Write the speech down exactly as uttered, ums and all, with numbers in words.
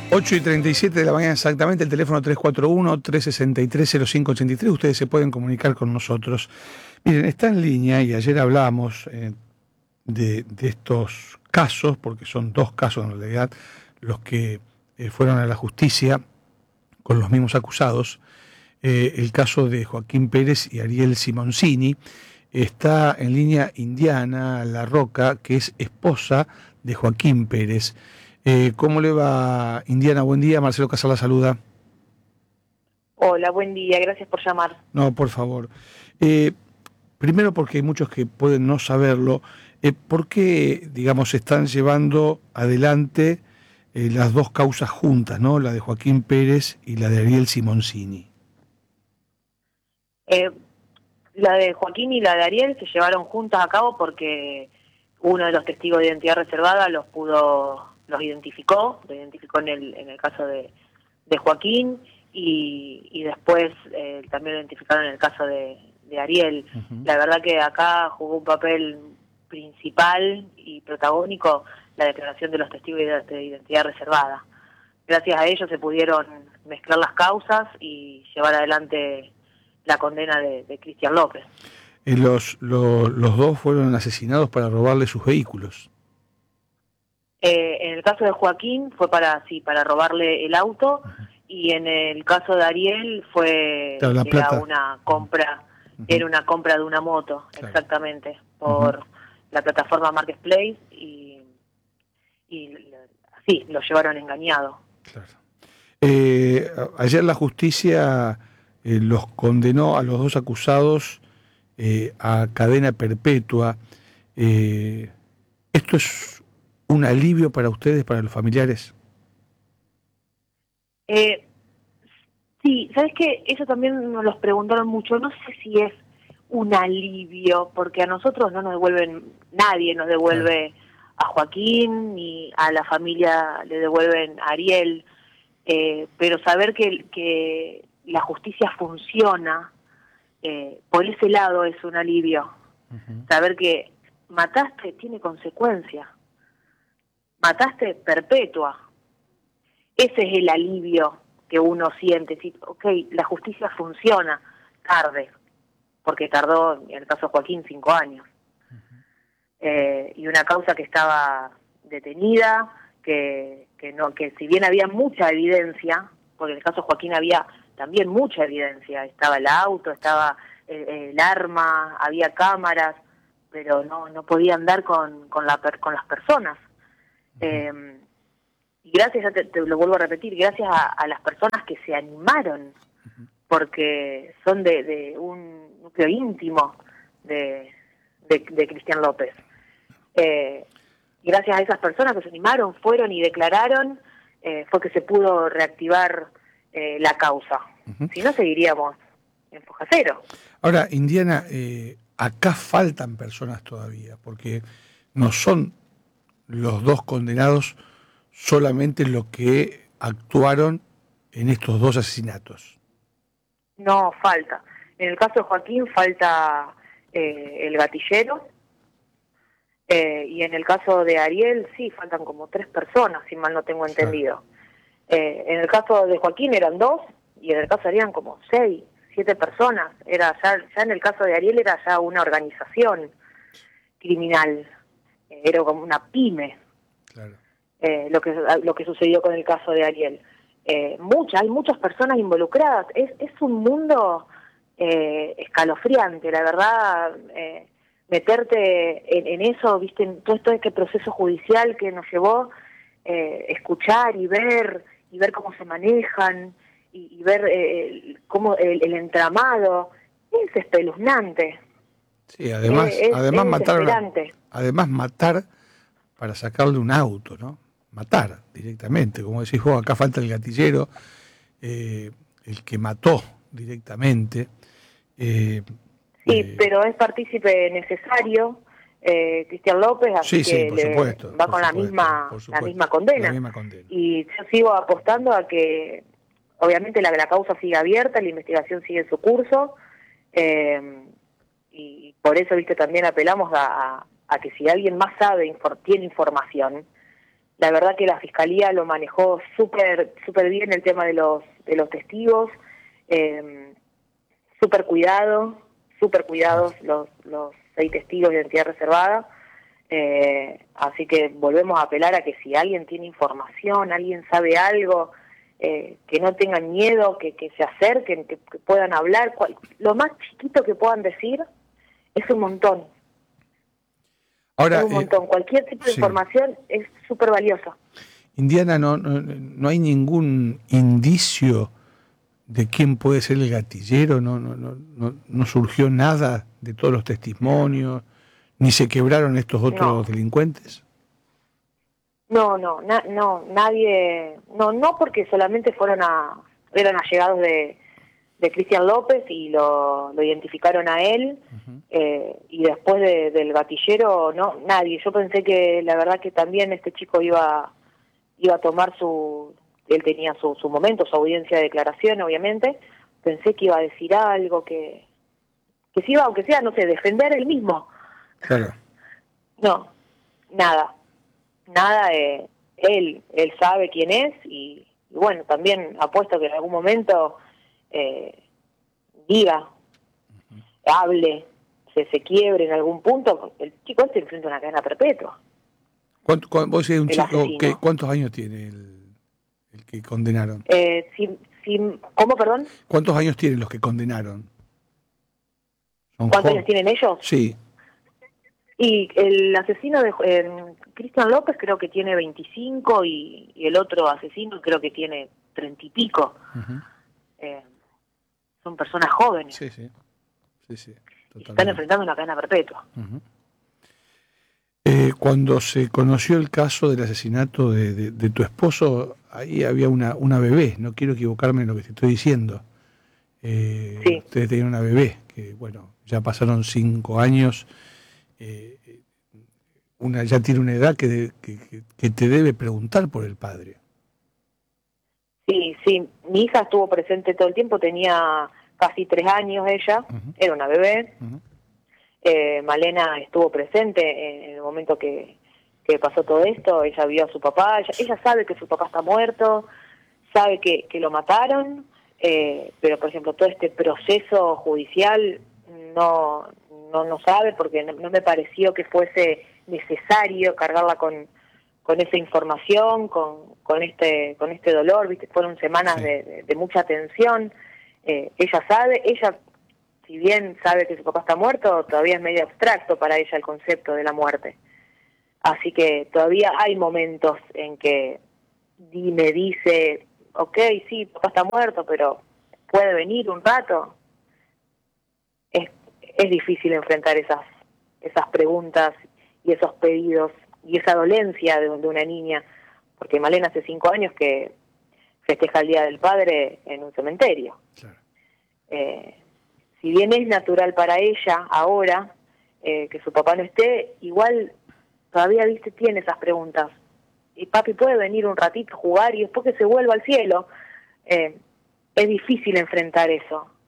ocho y treinta y siete de la mañana exactamente, el teléfono tres cuatro uno, tres seis tres, cero cinco ocho tres, ustedes se pueden comunicar con nosotros. Miren, está en línea, y ayer hablamos eh, de, de estos casos, porque son dos casos en realidad, los que eh, fueron a la justicia con los mismos acusados, eh, el caso de Joaquín Pérez y Ariel Simoncini. Está en línea Indiana La Roca, que es esposa de Joaquín Pérez. Eh, ¿Cómo le va, Indiana? Buen día, Marcelo Casal la saluda. Hola, buen día, gracias por llamar. No, por favor. Eh, primero, porque hay muchos que pueden no saberlo, eh, ¿por qué, digamos, se están llevando adelante eh, las dos causas juntas, ¿no? La de Joaquín Pérez y la de Ariel Simoncini. Eh, la de Joaquín y la de Ariel se llevaron juntas a cabo porque uno de los testigos de identidad reservada los pudo, los identificó, lo identificó en el, en el caso de, de Joaquín y, y después eh, también lo identificaron en el caso de, de Ariel. Uh-huh. La verdad que acá jugó un papel principal y protagónico la declaración de los testigos de identidad reservada. Gracias a ellos se pudieron mezclar las causas y llevar adelante la condena de, de Cristian López. Eh, los, los, los dos fueron asesinados para robarle sus vehículos. Eh, en el caso de Joaquín fue para sí para robarle el auto, uh-huh. Y en el caso de Ariel fue claro, la era plata. una compra, uh-huh. Era una compra de una moto, claro. Exactamente, por uh-huh. la plataforma Marketplace y, y sí, lo llevaron engañado. Claro. Eh, ayer la justicia eh, los condenó a los dos acusados eh, a cadena perpetua. Eh, ¿Esto es un alivio para ustedes, para los familiares? Eh, sí, ¿sabes qué? Eso también nos los preguntaron mucho. No sé si es un alivio, porque a nosotros no nos devuelven, nadie nos devuelve claro. A Joaquín ni a la familia le devuelven a Ariel. Eh, pero saber que, que la justicia funciona, eh, por ese lado es un alivio. Uh-huh. Saber que mataste tiene consecuencias. Mataste perpetua. Ese es el alivio que uno siente. Decir, ok, la justicia funciona tarde, porque tardó, en el caso de Joaquín, cinco años. Uh-huh. Eh, y una causa que estaba detenida, que, que no, que si bien había mucha evidencia, porque en el caso de Joaquín había también mucha evidencia, estaba el auto, estaba el, el arma, había cámaras, pero no no podían dar con con la con las personas. Uh-huh. Eh, y gracias, ya te, te lo vuelvo a repetir, gracias a, a las personas que se animaron, uh-huh. Porque son de, de un núcleo íntimo de, de, de Cristian López. Eh, gracias a esas personas que se animaron, fueron y declararon, eh, fue que se pudo reactivar eh, la causa. Uh-huh. Si no, seguiríamos en foja cero. Ahora, Indiana, eh, acá faltan personas todavía, porque no son los dos condenados solamente los que actuaron en estos dos asesinatos. No, falta. En el caso de Joaquín falta eh, el gatillero. Eh, y en el caso de Ariel, sí, faltan como tres personas, si mal no tengo entendido. Claro. Eh, en el caso de Joaquín eran dos, y en el caso de Ariel eran como seis, siete personas. Era ya, ya en el caso de Ariel era ya una organización criminal, eh, era como una pyme. Claro. Eh, lo que lo que sucedió con el caso de Ariel. Eh, muchas, hay muchas personas involucradas. Es, es un mundo eh, escalofriante, la verdad. Eh, meterte en, en eso, viste, en todo, todo este proceso judicial que nos llevó, eh, escuchar y ver y ver cómo se manejan y, y ver eh, cómo el, el entramado es espeluznante. Sí, además, eh, es, además es matar, una, además matar para sacarle un auto, ¿no? Matar directamente, como decís vos, acá falta el gatillero, eh, el que mató directamente. Eh, Sí, eh, pero es partícipe necesario, eh, Cristian López, así sí, que sí, por le supuesto, va por con supuesto, la misma supuesto, la misma condena. La misma condena. Y yo sigo apostando a que, obviamente, la, la causa sigue abierta, la investigación sigue en su curso, eh, y por eso, viste, también apelamos a, a, a que si alguien más sabe, infor, tiene información, la verdad que la Fiscalía lo manejó súper súper bien el tema de los de los testigos, eh, súper cuidado, súper cuidados los, los seis testigos de identidad reservada. Eh, así que volvemos a apelar a que si alguien tiene información, alguien sabe algo, eh, que no tengan miedo, que, que se acerquen, que, que puedan hablar. Cual, lo más chiquito que puedan decir es un montón. Ahora, es un montón. Eh, Cualquier tipo de sí. información es súper valiosa. Indiana, no, no, no hay ningún indicio de quién puede ser el gatillero, no, no, no, no, no surgió nada de todos los testimonios, ni se quebraron estos otros No. delincuentes. No, no, na, no, nadie, no, no porque solamente fueron a, eran allegados de, de Cristian López y lo, lo identificaron a él, uh-huh. eh, y después de, del gatillero, no, nadie. Yo pensé que la verdad que también este chico iba, iba a tomar su, él tenía su, su momento, su audiencia de declaración, obviamente. Pensé que iba a decir algo, que, que se iba, aunque sea, no sé, defender él mismo. Claro. No, nada. Nada, eh, él él sabe quién es y, y bueno, también apuesto que en algún momento eh, diga, uh-huh. hable, se, se quiebre en algún punto. El chico este enfrenta una cadena perpetua. ¿Cuánto, cuánto, vos decís un el chico que, asesino. ¿Cuántos años tiene el, el que condenaron? Eh, si, si, ¿Cómo, perdón? ¿Cuántos años tienen los que condenaron? ¿Cuántos jóvenes? años tienen ellos? Sí. Y el asesino de eh, Cristian López creo que tiene veinticinco y, y el otro asesino creo que tiene treinta y pico. Uh-huh. Eh, son personas jóvenes. Sí, sí. sí, sí están enfrentando una cadena perpetua. Uh-huh. Eh, cuando se conoció el caso del asesinato de, de, de tu esposo, ahí había una, una bebé, no quiero equivocarme en lo que te estoy diciendo. Eh, sí. Ustedes tenían una bebé, que bueno, ya pasaron cinco años. Eh, una ya tiene una edad que, que, que te debe preguntar por el padre. Sí, sí, mi hija estuvo presente todo el tiempo, tenía casi tres años ella, uh-huh. era una bebé. Uh-huh. eh, Malena estuvo presente en el momento que, que pasó todo esto, ella vio a su papá, ella, ella sabe que su papá está muerto, sabe que, que lo mataron, eh, pero por ejemplo todo este proceso judicial no... no no sabe porque no, no me pareció que fuese necesario cargarla con con esa información, con con este con este dolor, viste, fueron semanas sí. de, de, de mucha tensión. Eh, ella sabe, ella si bien sabe que su papá está muerto, todavía es medio abstracto para ella el concepto de la muerte. Así que todavía hay momentos en que me dice, okay, sí, papá está muerto, pero puede venir un rato. Es Es difícil enfrentar esas esas preguntas y esos pedidos y esa dolencia de, de una niña, porque Malena hace cinco años que festeja el Día del Padre en un cementerio. Claro. Eh, si bien es natural para ella ahora eh, que su papá no esté, igual todavía viste tiene esas preguntas. Y papi puede venir un ratito a jugar y después que se vuelva al cielo. Eh, es difícil enfrentar eso.